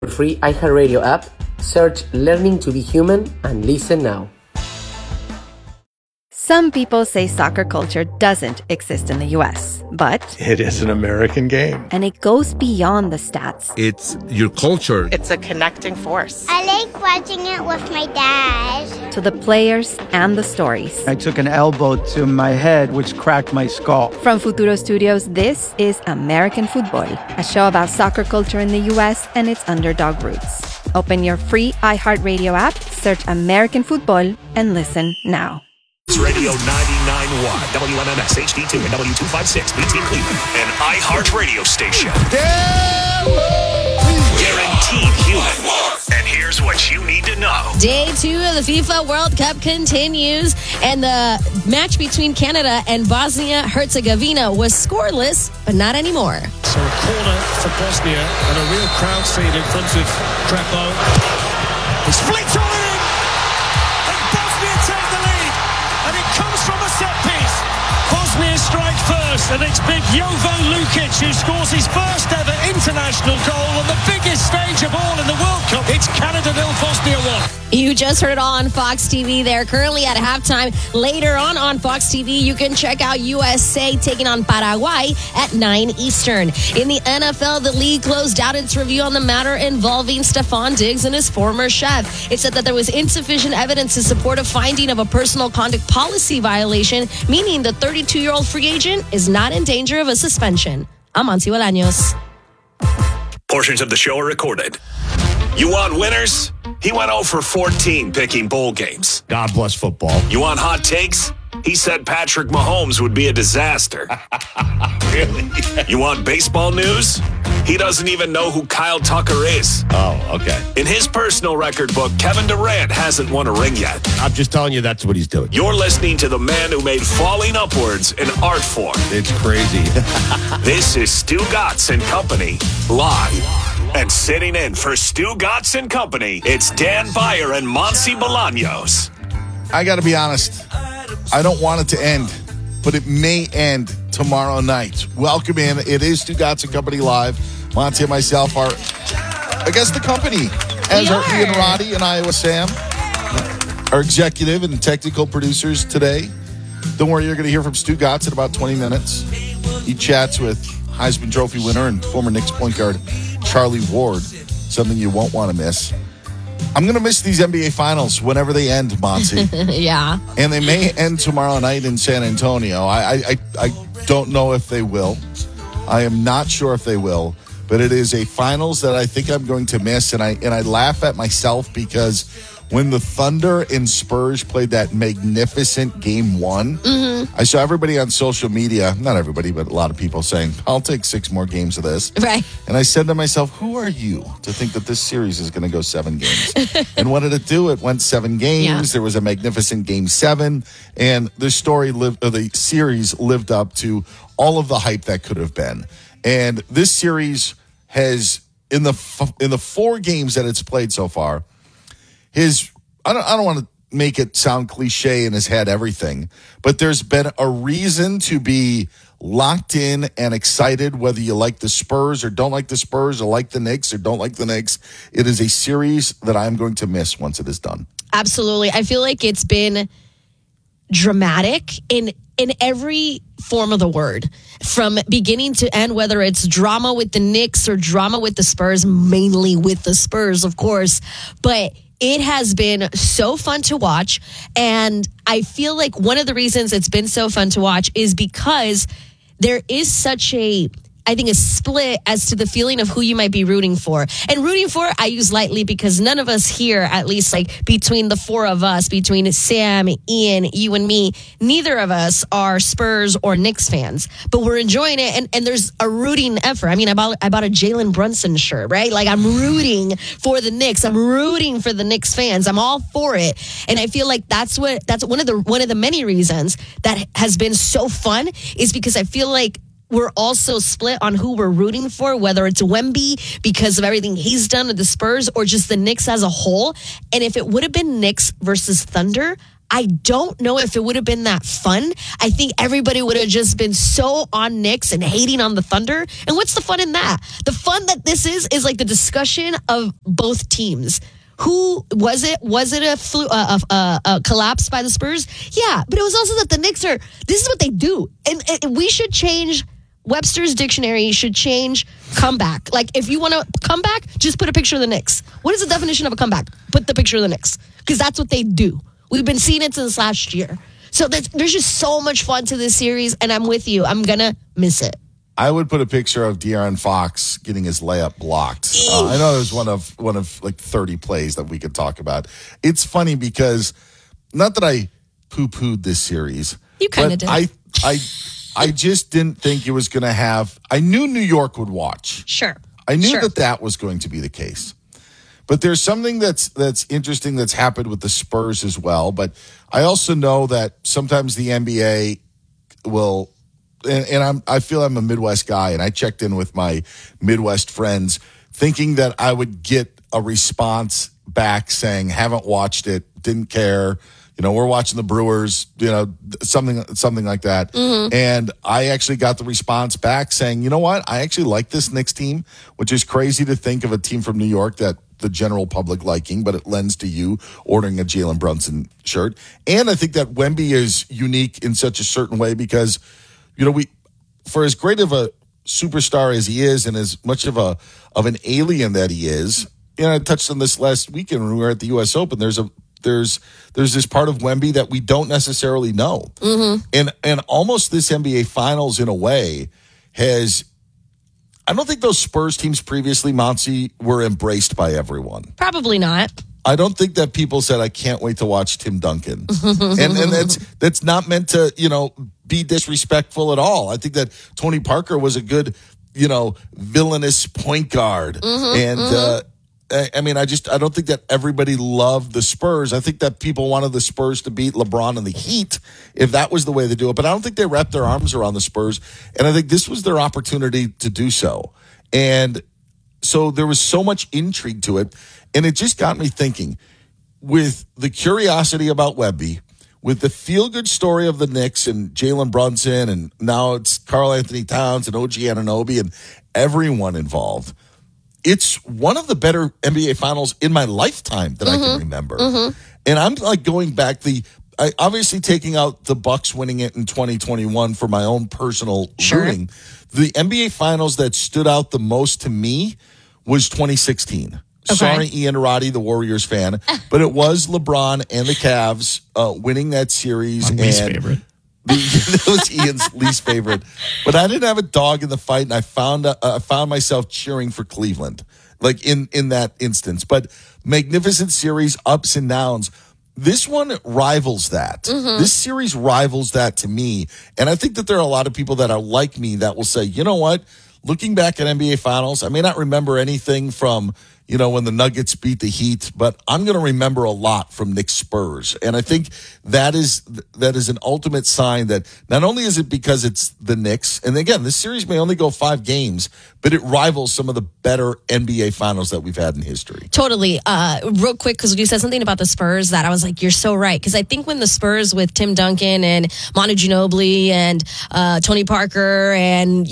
Free iHeartRadio app, search Learning to Be Human and listen now. Some people say soccer culture doesn't exist in the U.S., but it is an American game. And it goes beyond the stats. It's your culture. It's a connecting force. I like watching it with my dad. To the players and the stories. I took an elbow to my head, which cracked my skull. From Futuro Studios, this is American Football, a show about soccer culture in the U.S. and its underdog roots. Open your free iHeartRadio app, search American Football, and listen now. Radio 99.1, WMMS HD2 and W256 BT Cleveland, an iHeart radio station. Guaranteed human. And here's what you need to know. Day 2 of the FIFA World Cup continues, and the match between Canada and Bosnia-Herzegovina was scoreless, but not anymore. So a corner for Bosnia and a real crowd scene in front of Crepo. It's flicked on in, and Bosnia take the lead, and it comes from a set piece. Bosnia strike first, and it's big Jovo Lukic who scores his first ever international goal on the biggest stage of all in the World Cup. It's Canada 0, Bosnia 1. You just heard it all on Fox TV. They're currently at halftime. Later on Fox TV, you can check out USA taking on Paraguay at 9 Eastern. In the NFL, the league closed out its review on the matter involving Stephon Diggs and his former chef. It said that there was insufficient evidence to support a finding of a personal conduct policy violation, meaning the 32-year-old free agent is not in danger of a suspension. I'm Monty Bolaños. Portions of the show are recorded. You want winners? He went 0 for 14 picking bowl games. God bless football. You want hot takes? He said Patrick Mahomes would be a disaster. Really? You want baseball news? He doesn't even know who Kyle Tucker is. Oh, okay. In his personal record book, Kevin Durant hasn't won a ring yet. I'm just telling you that's what he's doing. You're listening to the man who made falling upwards an art form. It's crazy. This is Stu Gatz and Company, live. And sitting in for Stu Gatz and Company, it's Dan Beyer and Monty Bolaños. I got to be honest. I don't want it to end, but it may end tomorrow night. Welcome in. It is Stu Gatz and Company live. Monty and myself are, I guess, the company. As are Ian Roddy and Iowa Sam, our executive and technical producers today. Don't worry, you're going to hear from Stu Gatz in about 20 minutes. He chats with Heisman Trophy winner and former Knicks point guard Charlie Ward, something you won't want to miss. I'm going to miss these NBA Finals whenever they end, Monty. Yeah. And they may end tomorrow night in San Antonio. I don't know if they will. I am not sure if they will. But it is a Finals that I think I'm going to miss. And I laugh at myself because when the Thunder and Spurs played that magnificent Game 1, I saw everybody on social media, not everybody, but a lot of people saying, I'll take 6 more games of this. Right. And I said to myself, who are you to think that this series is going to go 7 games? And what did it do? It went 7 games. Yeah. There was a magnificent Game 7. And the series lived up to all of the hype that could have been. And this series has, in the 4 games that it's played so far, I don't want to make it sound cliche and has had everything, but there's been a reason to be locked in and excited, whether you like the Spurs or don't like the Spurs or like the Knicks or don't like the Knicks. It is a series that I'm going to miss once it is done. Absolutely. I feel like it's been dramatic in every form of the word, from beginning to end, whether it's drama with the Knicks or drama with the Spurs, mainly with the Spurs, of course, but it has been so fun to watch. And I feel like one of the reasons it's been so fun to watch is because there is such a split as to the feeling of who you might be rooting for. And rooting for, I use lightly because none of us here, at least like between the 4 of us, between Sam, Ian, you and me, neither of us are Spurs or Knicks fans, but we're enjoying it. And there's a rooting effort. I mean, I bought a Jalen Brunson shirt, right? Like I'm rooting for the Knicks. I'm rooting for the Knicks fans. I'm all for it. And I feel like that's one of the many reasons that has been so fun is because I feel like we're also split on who we're rooting for, whether it's Wemby because of everything he's done with the Spurs or just the Knicks as a whole. And if it would have been Knicks versus Thunder, I don't know if it would have been that fun. I think everybody would have just been so on Knicks and hating on the Thunder. And what's the fun in that? The fun that this is like the discussion of both teams. Who was it? Was it a collapse by the Spurs? Yeah, but it was also that the Knicks this is what they do. And we should change. Webster's dictionary should change comeback. Like, if you want to come back, just put a picture of the Knicks. What is the definition of a comeback? Put the picture of the Knicks. Because that's what they do. We've been seeing it since last year. So there's just so much fun to this series, and I'm with you. I'm going to miss it. I would put a picture of De'Aaron Fox getting his layup blocked. I know there's one of like 30 plays that we could talk about. It's funny because, not that I poo-pooed this series. You kind of did. I just didn't think it was going to have. I knew New York would watch. Sure. I knew that was going to be the case. But there's something that's interesting that's happened with the Spurs as well. But I also know that sometimes the NBA will, and I feel I'm a Midwest guy, and I checked in with my Midwest friends thinking that I would get a response back saying, haven't watched it, didn't care. We're watching the Brewers, something like that. Mm-hmm. And I actually got the response back saying, you know what? I actually like this Knicks team, which is crazy to think of a team from New York that the general public liking, but it lends to you ordering a Jalen Brunson shirt. And I think that Wemby is unique in such a certain way because, for as great of a superstar as he is and as much of an alien that he is, I touched on this last weekend when we were at the U.S. Open. There's this part of Wemby that we don't necessarily know. Mm-hmm. And almost this NBA Finals in a way I don't think those Spurs teams previously, Monty, were embraced by everyone. Probably not. I don't think that people said, I can't wait to watch Tim Duncan. and that's not meant to, be disrespectful at all. I think that Tony Parker was a good, villainous point guard. Mm-hmm, I don't think that everybody loved the Spurs. I think that people wanted the Spurs to beat LeBron and the Heat if that was the way to do it. But I don't think they wrapped their arms around the Spurs. And I think this was their opportunity to do so. And so there was so much intrigue to it. And it just got me thinking, with the curiosity about Wemby, with the feel-good story of the Knicks and Jalen Brunson, and now it's Karl Anthony Towns and OG Anunoby and everyone involved, it's one of the better NBA Finals in my lifetime that I can remember. Mm-hmm. And I'm like going back obviously taking out the Bucks winning it in 2021 for my own personal rooting. The NBA Finals that stood out the most to me was 2016. Okay. Sorry, Ian Roddy, the Warriors fan, but it was LeBron and the Cavs winning that series. My least favorite. That was Ian's least favorite. But I didn't have a dog in the fight, and I found myself cheering for Cleveland, like in that instance. But magnificent series, ups and downs. This one rivals that. Mm-hmm. This series rivals that to me. And I think that there are a lot of people that are like me that will say, you know what? Looking back at NBA Finals, I may not remember anything from when the Nuggets beat the Heat, but I'm going to remember a lot from Knicks Spurs. And I think that is an ultimate sign that not only is it because it's the Knicks, and again, this series may only go 5 games, but it rivals some of the better NBA Finals that we've had in history. Totally. Real quick, because you said something about the Spurs that I was like, you're so right. Because I think when the Spurs with Tim Duncan and Manu Ginobili and Tony Parker and,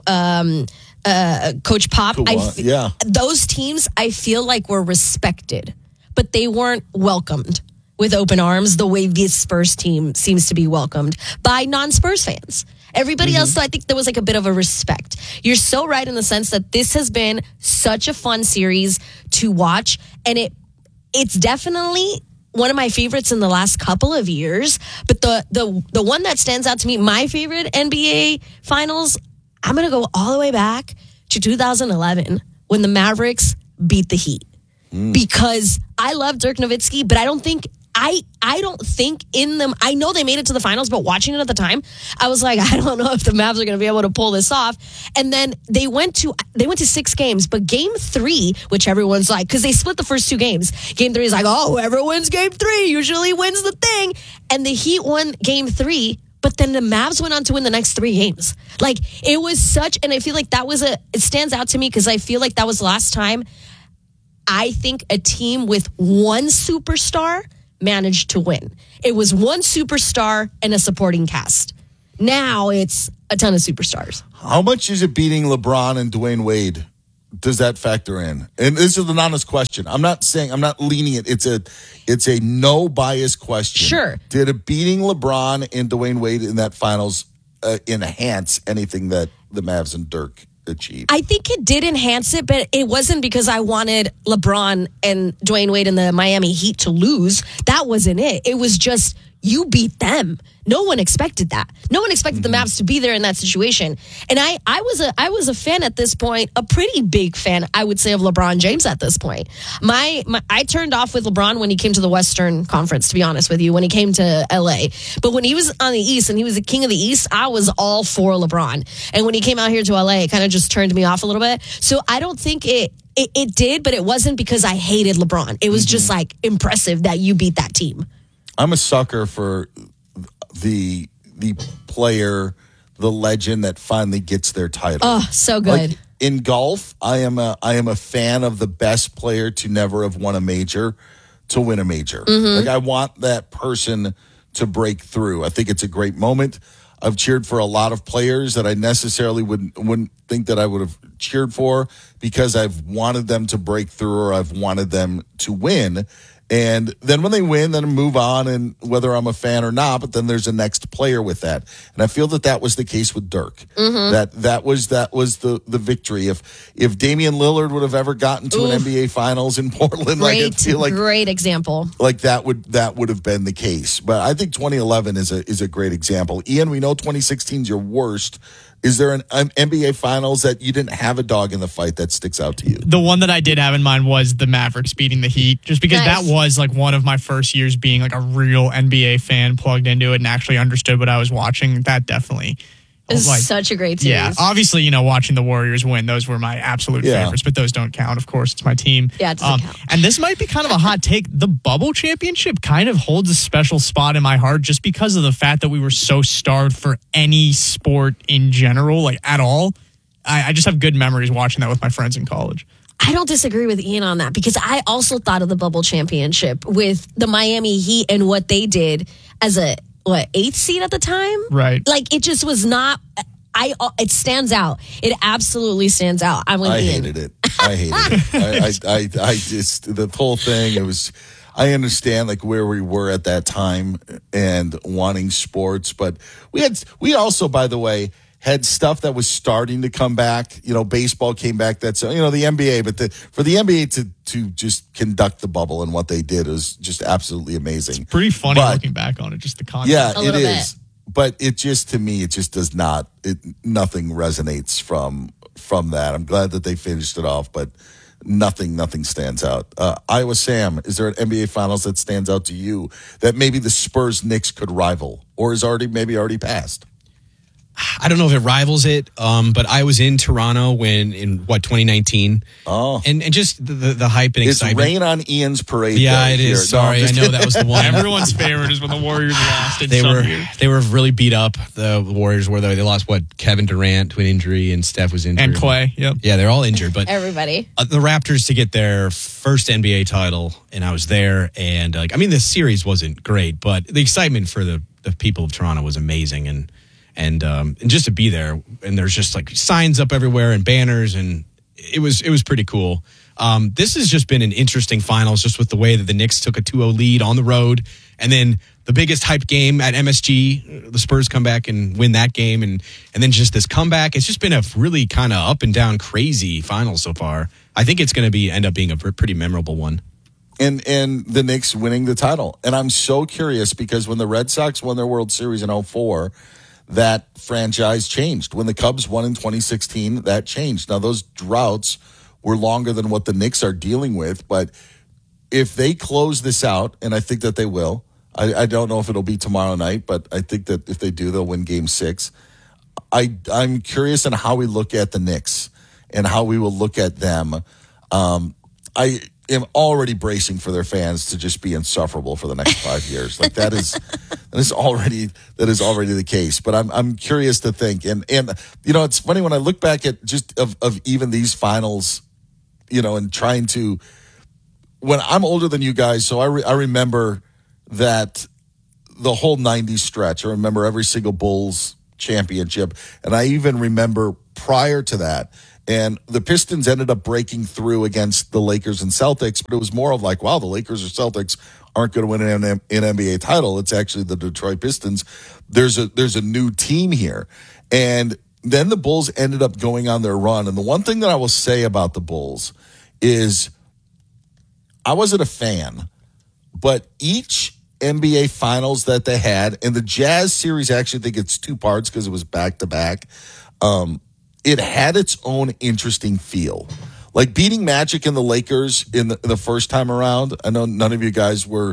Coach Pop, those teams I feel like were respected, but they weren't welcomed with open arms the way this Spurs team seems to be welcomed by non-Spurs fans. Everybody else, so I think there was like a bit of a respect. You're so right in the sense that this has been such a fun series to watch, and it's definitely one of my favorites in the last couple of years. But the one that stands out to me, my favorite NBA Finals, I'm going to go all the way back to 2011 when the Mavericks beat the Heat. Because I love Dirk Nowitzki, but I don't think in them. I know they made it to the finals, but watching it at the time, I was like, I don't know if the Mavs are going to be able to pull this off. And then they went to 6 games, but game 3, which everyone's like, because they split the first 2 games. Game 3 is like, oh, whoever wins game 3 usually wins the thing. And the Heat won game 3. But then the Mavs went on to win the next 3 games. Like, it was such, and I feel like it stands out to me because I feel like that was the last time I think a team with one superstar managed to win. It was one superstar and a supporting cast. Now it's a ton of superstars. How much is it beating LeBron and Dwayne Wade? Does that factor in? And this is an honest question. I'm not leaning it. It's a no bias question. Sure. Did it beating LeBron and Dwayne Wade in that finals enhance anything that the Mavs and Dirk achieved? I think it did enhance it, but it wasn't because I wanted LeBron and Dwayne Wade and the Miami Heat to lose. That wasn't it. It was just you beat them. No one expected that. No one expected the Mavs to be there in that situation. And I was a fan at this point, a pretty big fan, I would say, of LeBron James at this point. I turned off with LeBron when he came to the Western Conference, to be honest with you, when he came to LA. But when he was on the East and he was the king of the East, I was all for LeBron. And when he came out here to LA, it kind of just turned me off a little bit. So I don't think it did, but it wasn't because I hated LeBron. It was just like impressive that you beat that team. I'm a sucker for the player, the legend that finally gets their title. Oh, so good. Like in golf, I am a fan of the best player to never have won a major to win a major. Like I want that person to break through. I think it's a great moment. I've cheered for a lot of players that I necessarily wouldn't think that I would have cheered for because I've wanted them to break through or I've wanted them to win. And then when they win, then move on, and whether I'm a fan or not, but then there's a next player with that. And I feel that was the case with Dirk. That was the victory. If Damian Lillard would have ever gotten to an NBA Finals in Portland, Great example. Like that would have been the case. But I think 2011 is a great example. Ian, we know 2016 is your worst. Is there an NBA Finals that you didn't have a dog in the fight that sticks out to you? The one that I did have in mind was the Mavericks beating the Heat, just because that was like one of my first years being like a real NBA fan, plugged into it and actually understood what I was watching. That definitely was like, such a great series. Yeah, obviously, watching the Warriors win, those were my absolute favorites, but those don't count. Of course, it's my team. Yeah, it doesn't count. And this might be kind of a hot take. The Bubble Championship kind of holds a special spot in my heart just because of the fact that we were so starved for any sport in general, like at all. I just have good memories watching that with my friends in college. I don't disagree with Ian on that because I also thought of the Bubble Championship with the Miami Heat and what they did as a 8th seed at the time? Right. Like, it just was not... it stands out. It absolutely stands out. I hated it. I just... The whole thing, it was... I understand, like, where we were at that time and wanting sports, but we also, by the way, had stuff that was starting to come back. Baseball came back. That's, the NBA. But for the NBA to just conduct the bubble and what they did was just absolutely amazing. It's pretty funny looking back on it, just the concept. Yeah, it is. But it just, to me, it just does not, nothing resonates from that. I'm glad that they finished it off, but nothing stands out. Iowa Sam, is there an NBA Finals that stands out to you that maybe the Spurs Knicks could rival or is already passed? I don't know if it rivals it, but I was in Toronto in 2019. Oh. And just the hype and excitement. It's rain on Ian's parade. Yeah, it is. Here. Sorry, I know that was the one. Everyone's favorite is when the Warriors lost. They were really beat up. The Warriors were. They lost Kevin Durant to an injury, and Steph was injured. And Clay, yep. Yeah, they're all injured. But everybody. The Raptors to get their first NBA title, and I was there. And the series wasn't great, but the excitement for the people of Toronto was amazing. And just to be there, and there's just like signs up everywhere and banners, and it was pretty cool. This has just been an interesting finals, just with the way that the Knicks took a 2-0 lead on the road, and then the biggest hype game at MSG, the Spurs come back and win that game, and then just this comeback. It's just been a really kind of up and down, crazy finals so far. I think it's going to end up being a pretty memorable one. And the Knicks winning the title, and I'm so curious because when the Red Sox won their World Series in 2004. That franchise changed. When the Cubs won in 2016, that changed. Now, those droughts were longer than what the Knicks are dealing with, but if they close this out, and I think that they will, I don't know if it'll be tomorrow night, but I think that if they do, they'll win Game 6. I'm curious on how we look at the Knicks and how we will look at them. I am already bracing for their fans to just be insufferable for the next 5 years. Like that is already the case. But I'm curious to think, and it's funny when I look back at just of even these finals, and trying to. When I'm older than you guys, so I remember that the whole 90s stretch, I remember every single Bulls championship, and I even remember prior to that, and the Pistons ended up breaking through against the Lakers and Celtics, but it was more of like, wow, the Lakers or Celtics aren't going to win an NBA title. It's actually the Detroit Pistons. There's a new team here. And then the Bulls ended up going on their run. And the one thing that I will say about the Bulls is I wasn't a fan, but each NBA finals that they had, and the Jazz series, actually, I think it's two parts because it was back-to-back, it had its own interesting feel. Like beating Magic and the Lakers in the first time around. I know none of you guys were,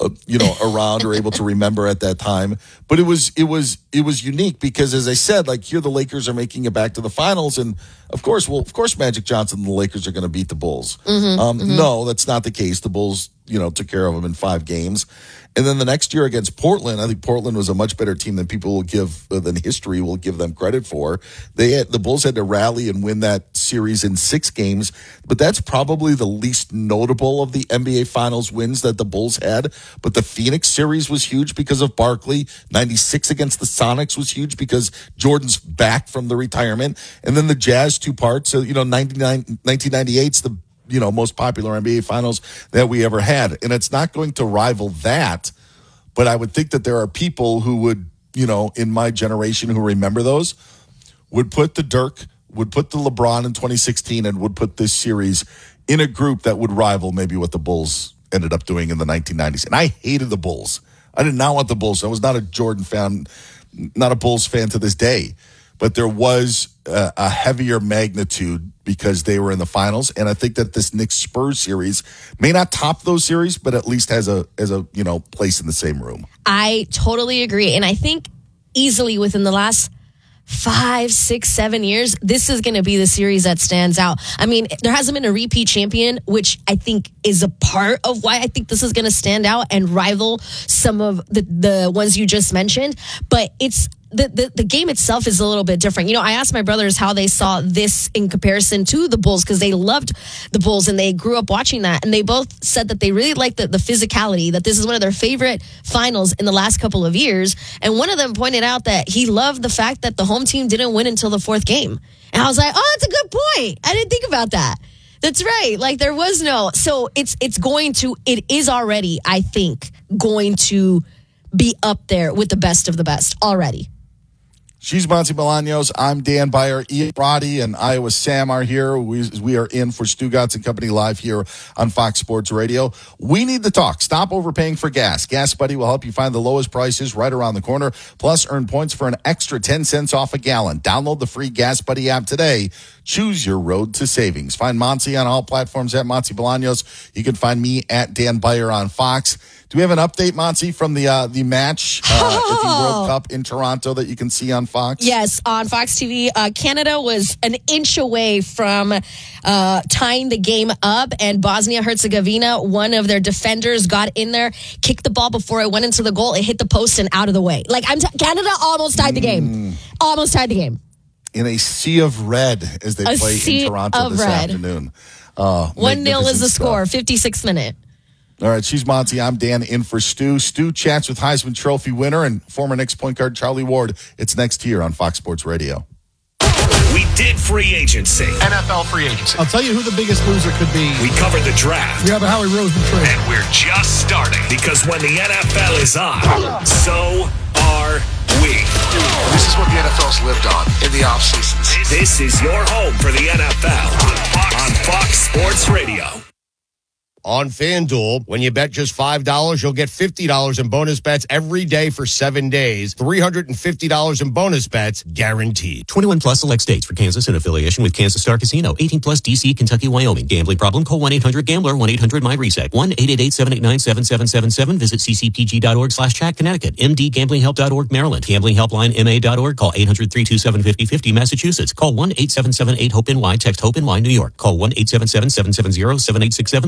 around or able to remember at that time, but it was unique because, as I said, like here the Lakers are making it back to the finals, and of course Magic Johnson and the Lakers are going to beat the Bulls. No, that's not the case. The Bulls, took care of them in 5 games. And then the next year against Portland, I think Portland was a much better team than history will give them credit for. The Bulls had to rally and win that series in 6 games, but that's probably the least notable of the NBA Finals wins that the Bulls had. But the Phoenix series was huge because of Barkley. 96 against the Sonics was huge because Jordan's back from the retirement. And then the Jazz 2 parts. So, 1998's the most popular NBA Finals that we ever had. And it's not going to rival that, but I would think that there are people who would, in my generation who remember those, would put the Dirk, would put the LeBron in 2016, and would put this series in a group that would rival maybe what the Bulls ended up doing in the 1990s. And I hated the Bulls. I did not want the Bulls. I was not a Jordan fan, not a Bulls fan to this day. But there was a heavier magnitude because they were in the finals, and I think that this Knicks Spurs series may not top those series, but at least has a place in the same room. I totally agree, and I think easily within the last 5, 6, 7 years, this is going to be the series that stands out. I mean, there hasn't been a repeat champion, which I think is a part of why I think this is going to stand out and rival some of the ones you just mentioned. But it's the game itself is a little bit different. I asked my brothers how they saw this in comparison to the Bulls because they loved the Bulls and they grew up watching that. And they both said that they really liked the physicality, that this is one of their favorite finals in the last couple of years. And one of them pointed out that he loved the fact that the home team didn't win until the 4th game. And I was like, oh, that's a good point. I didn't think about that. That's right. Like there was no, so it is already, I think, going to be up there with the best of the best already. She's Monty Bolaños. I'm Dan Beyer. Ian Roddy and Iowa Sam are here. We are in for Stugotz and Company live here on Fox Sports Radio. We need to talk. Stop overpaying for gas. Gas Buddy will help you find the lowest prices right around the corner. Plus, earn points for an extra 10 cents off a gallon. Download the free Gas Buddy app today. Choose your road to savings. Find Monty on all platforms at Monty Bolaños. You can find me at Dan Beyer on Fox. Do we have an update, Monty, from the match at the World Cup in Toronto that you can see on Fox? Yes, on Fox TV. Canada was an inch away from tying the game up, and Bosnia-Herzegovina, one of their defenders, got in there, kicked the ball before it went into the goal. It hit the post and out of the way. Canada almost tied the game. Almost tied the game. In a sea of red as they play in Toronto this afternoon. 1-0 is the score, 56th minute. All right, she's Monty. I'm Dan in for Stu. Stu chats with Heisman Trophy winner and former Knicks point guard Charlie Ward. It's next here on Fox Sports Radio. We did free agency. NFL free agency. I'll tell you who the biggest loser could be. We covered the draft. We have a Howie Roseman trade. And we're just starting because when the NFL is on, so are we. This is what the NFL's lived on in the off seasons. This is your home for the NFL on Fox Sports Radio. On FanDuel, when you bet just $5, you'll get $50 in bonus bets every day for 7 days. $350 in bonus bets guaranteed. 21 plus select states. For Kansas in affiliation with Kansas Star Casino. 18 plus DC, Kentucky, Wyoming. Gambling problem? Call 1-800-GAMBLER. 1-800-MyReset. 1-888-789-7777. Visit ccpg.org/chat. Connecticut. mdgamblinghelp.org Maryland. Gamblinghelplinema.org. Call 800-327-5050 Massachusetts. Call 1-877-8-HOPE-NY. Text HOPE-NY New York. Call 1-877-770-7867 Louisiana.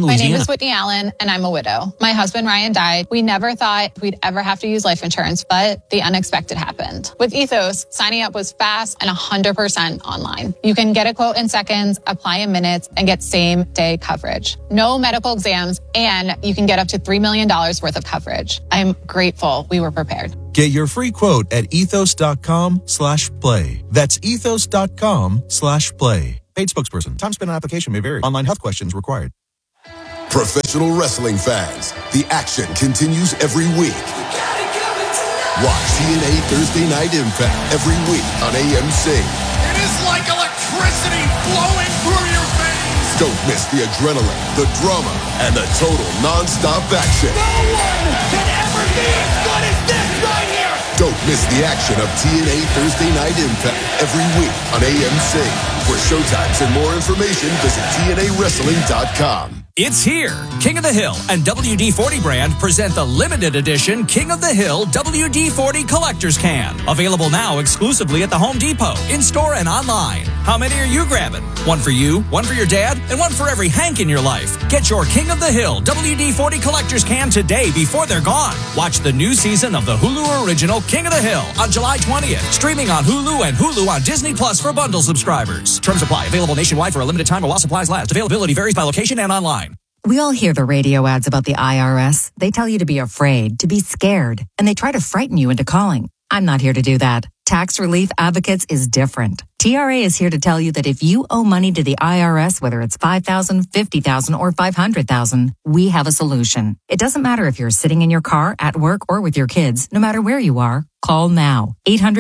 is Whitney Allen, and I'm a widow. My husband, Ryan, died. We never thought we'd ever have to use life insurance, but the unexpected happened. With Ethos, signing up was fast and 100% online. You can get a quote in seconds, apply in minutes, and get same-day coverage. No medical exams, and you can get up to $3 million worth of coverage. I'm grateful we were prepared. Get your free quote at ethos.com/play. That's ethos.com/play. Paid spokesperson. Time spent on application may vary. Online health questions required. Professional wrestling fans, the action continues every week. Watch TNA Thursday Night Impact every week on AMC. It is like electricity flowing through your veins. Don't miss the adrenaline, the drama, and the total non-stop action. No one can ever be as good as this right here. Don't miss the action of TNA Thursday Night Impact every week on AMC. For showtimes and more information, visit TNAWrestling.com. It's here. King of the Hill and WD-40 brand present the limited edition King of the Hill WD-40 Collector's Can. Available now exclusively at the Home Depot, in-store and online. How many are you grabbing? One for you, one for your dad, and one for every Hank in your life. Get your King of the Hill WD-40 Collector's Can today before they're gone. Watch the new season of the Hulu original King of the Hill on July 20th. Streaming on Hulu and Hulu on Disney Plus for bundle subscribers. Terms apply. Available nationwide for a limited time while supplies last. Availability varies by location and online. We all hear the radio ads about the IRS. They tell you to be afraid, to be scared, and they try to frighten you into calling. I'm not here to do that. Tax Relief Advocates is different. TRA is here to tell you that if you owe money to the IRS, whether it's $5,000, $50,000, or $500,000, we have a solution. It doesn't matter if you're sitting in your car, at work, or with your kids. No matter where you are, call now.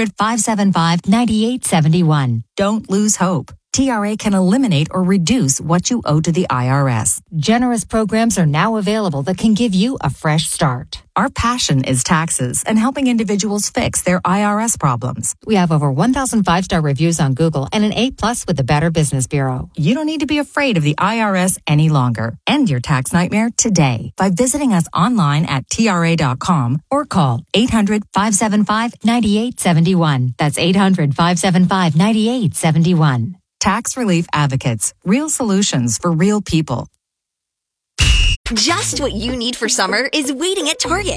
800-575-9871. Don't lose hope. TRA can eliminate or reduce what you owe to the IRS. Generous programs are now available that can give you a fresh start. Our passion is taxes and helping individuals fix their IRS problems. We have over 1,000 5-star reviews on Google and an A+ with the Better Business Bureau. You don't need to be afraid of the IRS any longer. End your tax nightmare today by visiting us online at TRA.com or call 800-575-9871. That's 800-575-9871. Tax Relief Advocates. Real solutions for real people. Just what you need for summer is waiting at Target.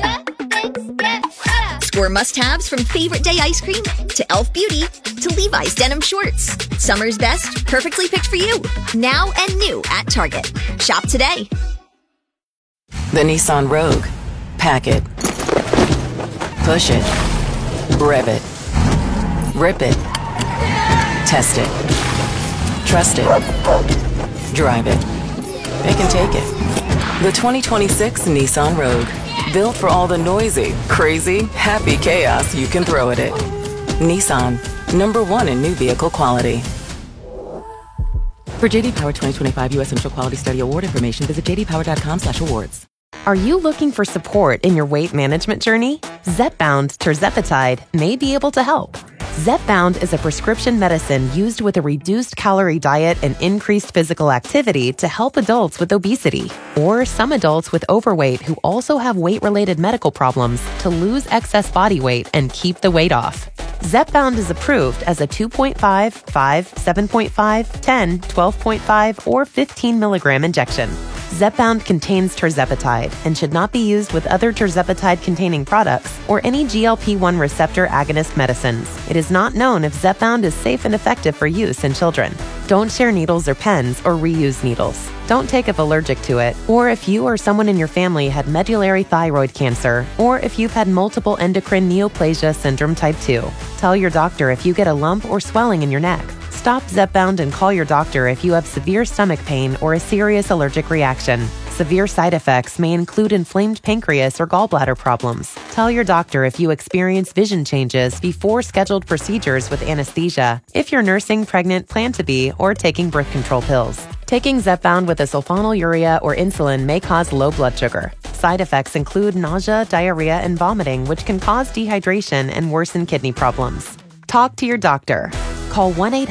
Score must-haves from Favorite Day ice cream to Elf Beauty to Levi's denim shorts. Summer's best, perfectly picked for you. Now and new at Target. Shop today. The Nissan Rogue. Pack it. Push it. Rev it. Rip it. Test it. Trust it. Drive it. It can take it. The 2026 Nissan Rogue. Built for all the noisy, crazy, happy chaos you can throw at it. Nissan. #1 in new vehicle quality. For JD Power 2025 U.S. Central Quality Study Award information, visit jdpower.com/awards. Are you looking for support in your weight management journey? Zepbound tirzepatide may be able to help. Zepbound is a prescription medicine used with a reduced calorie diet and increased physical activity to help adults with obesity or some adults with overweight who also have weight-related medical problems to lose excess body weight and keep the weight off. Zepbound is approved as a 2.5, 5, 7.5, 10, 12.5, or 15 milligram injection. Zepbound contains tirzepatide and should not be used with other tirzepatide-containing products or any GLP-1 receptor agonist medicines. It is not known if Zepbound is safe and effective for use in children. Don't share needles or pens or reuse needles. Don't take if allergic to it, or if you or someone in your family had medullary thyroid cancer, or if you've had multiple endocrine neoplasia syndrome type 2. Tell your doctor if you get a lump or swelling in your neck. Stop Zepbound and call your doctor if you have severe stomach pain or a serious allergic reaction. Severe side effects may include inflamed pancreas or gallbladder problems. Tell your doctor if you experience vision changes before scheduled procedures with anesthesia, if you're nursing, pregnant, plan to be, or taking birth control pills. Taking Zepbound with a sulfonylurea or insulin may cause low blood sugar. Side effects include nausea, diarrhea, and vomiting, which can cause dehydration and worsen kidney problems. Talk to your doctor. Call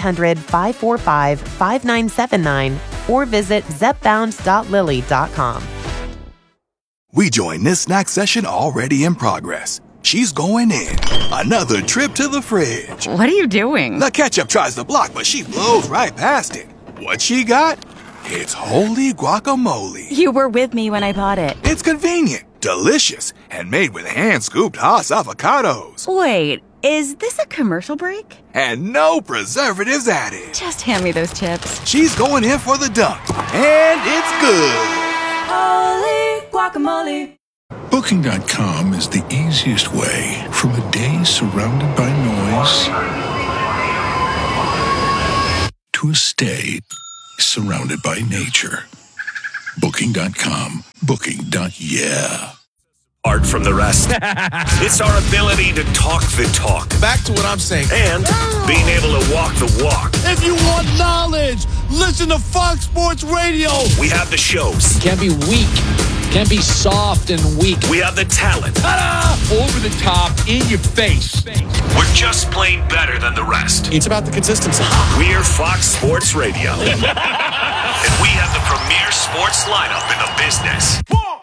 1-800-545-5979 or visit zepbound.lilly.com. We join this snack session already in progress. She's going in. Another trip to the fridge. What are you doing? The ketchup tries to block, but she blows right past it. What she got? It's holy guacamole. You were with me when I bought it. It's convenient, delicious, and made with hand-scooped Haas avocados. Wait, is this a commercial break? And no preservatives added. Just hand me those chips. She's going in for the dunk, and it's good. Holy guacamole. Booking.com is the easiest way from a day surrounded by noise to a stay surrounded by nature. Booking.com. Booking.yeah. Art from the rest. It's our ability to talk the talk. Back to what I'm saying. And being able to walk the walk. If you want knowledge, listen to Fox Sports Radio. We have the shows. Can't be weak. Can't be soft and weak. We have the talent. Ta-da! Over the top, in your face. We're just plain better than the rest. It's about the consistency. We're Fox Sports Radio. And we have the premier sports lineup in the business.